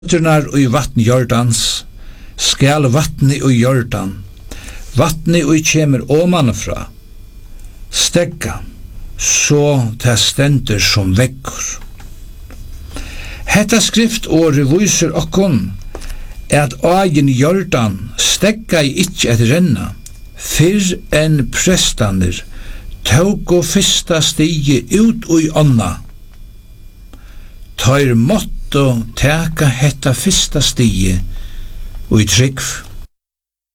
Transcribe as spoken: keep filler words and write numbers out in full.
Føtternar ui vatn Jordans, skal vatni ui Jordan, vatni ui kjemur omanfra, stegga, så ta stendur som vekkur. Hetta skriftåret viser okkon at ágin Jordan stegga i ikkje et renna, fyrr enn prestanir tåg og fyrsta stige ut ui onna. Tøyr måtto teka hetta fyrsta stige ui tryggf.